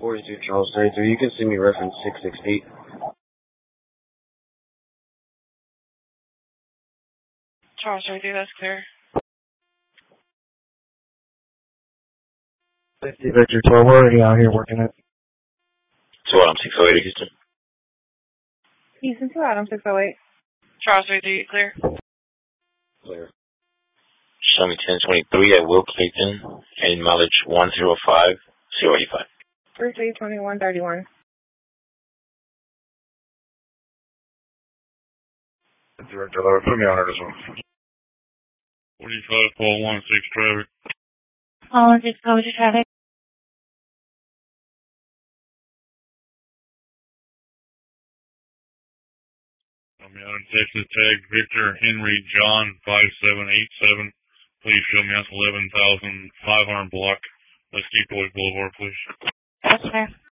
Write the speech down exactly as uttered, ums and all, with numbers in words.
forty-two Charles thirty-three. You can see me reference six six eight. Charles thirty-three, that's clear. fifty Victor twelve, we're already out here working it. So what, I'm six oh eight, Houston? Houston two, Adam six oh eight. Charles thirty-three, clear. Clear. Show me ten twenty-three at Will Clayton, and mileage one zero five zero eight five. three twenty-one thirty-one. Director Lower, put me on it as well. forty-five, Paul one six traffic. Paul one six, go with your traffic. I'm out of Texas tag Victor Henry John five seven eight seven. Please show me that's eleven thousand five hundred block. Let's keep Boys Boulevard, please. That's fair.